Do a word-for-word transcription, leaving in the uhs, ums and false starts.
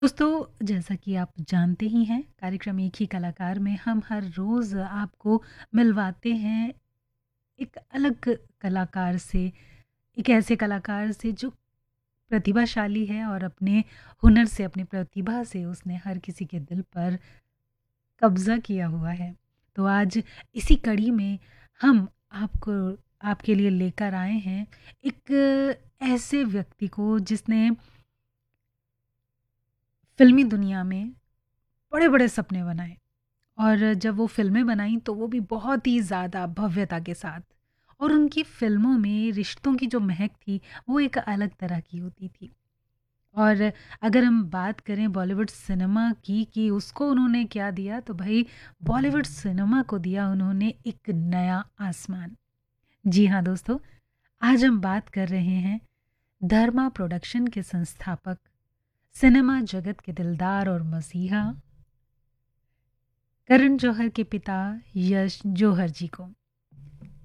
दोस्तों, जैसा कि आप जानते ही हैं, कार्यक्रम एक ही कलाकार में हम हर रोज़ आपको मिलवाते हैं एक अलग कलाकार से, एक ऐसे कलाकार से जो प्रतिभाशाली है और अपने हुनर से, अपनी प्रतिभा से उसने हर किसी के दिल पर कब्ज़ा किया हुआ है। तो आज इसी कड़ी में हम आपको आपके लिए लेकर आए हैं एक ऐसे व्यक्ति को जिसने फ़िल्मी दुनिया में बड़े-बड़े सपने बनाए। और जब वो फ़िल्में बनाई तो वो भी बहुत ही ज़्यादा भव्यता के साथ। और उनकी फ़िल्मों में रिश्तों की जो महक थी वो एक अलग तरह की होती थी। और अगर हम बात करें बॉलीवुड सिनेमा की कि उसको उन्होंने क्या दिया, तो भई बॉलीवुड सिनेमा को दिया उन्होंने एक नया आसमान। जी हाँ दोस्तों, आज हम बात कर रहे हैं धर्मा प्रोडक्शन के संस्थापक, सिनेमा जगत के दिलदार और मसीहा करण जौहर के पिता यश जौहर जी को।